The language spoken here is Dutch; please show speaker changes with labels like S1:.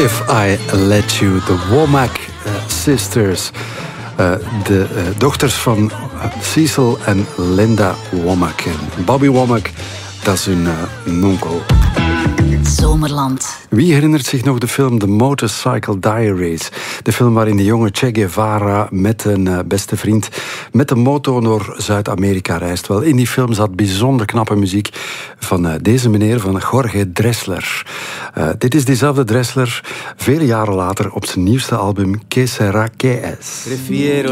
S1: If I Let You, de Womack Sisters. De dochters van Cecil en Linda Womack. En Bobby Womack, dat is hun onkel.
S2: Zomerland.
S1: Wie herinnert zich nog de film The Motorcycle Diaries? De film waarin de jonge Che Guevara met een beste vriend met de motor door Zuid-Amerika reist. Wel, in die film zat bijzonder knappe muziek van deze meneer, van Jorge Drexler. Dit is diezelfde Drexler, vele jaren later op zijn nieuwste album Que Sera Que Es.